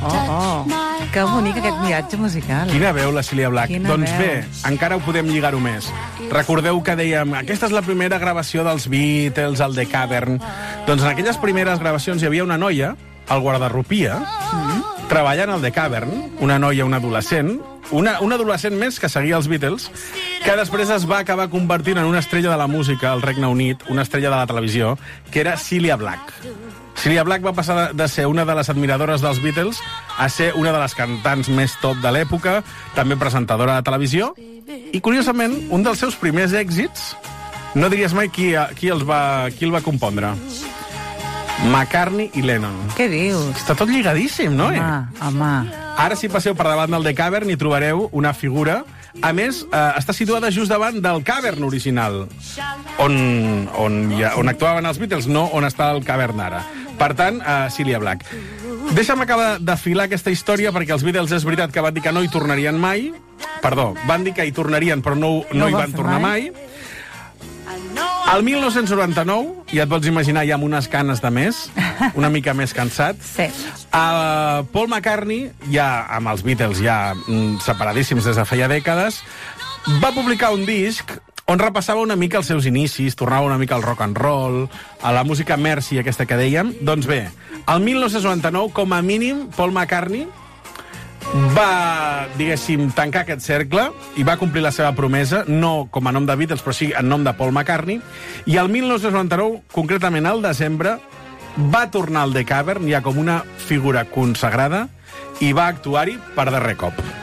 Que bonic aquest viatge musical. Quina veu, la Cília Black. Quina Doncs veu. bé, encara ho podem lligar-ho més. Recordeu que dèiem, aquesta és la primera gravació dels Beatles, el The Cavern. Doncs en aquelles primeres gravacions hi havia una noia, al guardarropia, treballant al The Cavern, una noia, una adolescent, una adolescent més que seguia els Beatles, que després es va acabar convertint en una estrella de la música al Regne Unit, una estrella de la televisió, que era Cília Black. Cília Black va passar de ser una de les admiradores dels Beatles a ser una de les cantants més top de l'època, també presentadora de televisió, i, curiosament, un dels seus primers èxits, no diries mai qui el va compondre. McCartney i Lennon. Què dius? Està tot lligadíssim, no? Home. Ara, si passeu per davant del The Cavern, hi trobareu una figura. A més, està situada just davant del Cavern original, on actuaven els Beatles, no on està el Cavern ara. Per tant, Cília Black. Deixa'm acabar de filar aquesta història, perquè els Beatles és veritat que van dir que no hi tornarien mai. Perdó, van dir que hi tornarien, però no hi van tornar mai. El 1999, ja et pots imaginar ja amb unes canes de més, una mica més cansat, Sí. Paul McCartney, ja amb els Beatles ja separadíssims des de feia dècades, va publicar un disc on repassava una mica els seus inicis, tornava una mica al rock and roll, a la música Mercy, aquesta que dèiem. Doncs bé, el 1999, com a mínim, Paul McCartney va, diguéssim, tancar aquest cercle i va complir la seva promesa, no com a nom de Beatles, però sí en nom de Paul McCartney, i el 1999, concretament al desembre, va tornar al The Cavern ja com una figura consagrada i va actuar-hi per darrer cop.